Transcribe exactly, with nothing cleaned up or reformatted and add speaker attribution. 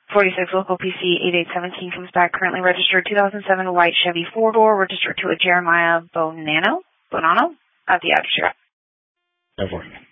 Speaker 1: forty-six local P C eighty-eight seventeen comes back, currently registered two thousand seven white Chevy four-door, registered to a Jeremiah Bonanno, Bonanno, at the address.
Speaker 2: Go for it.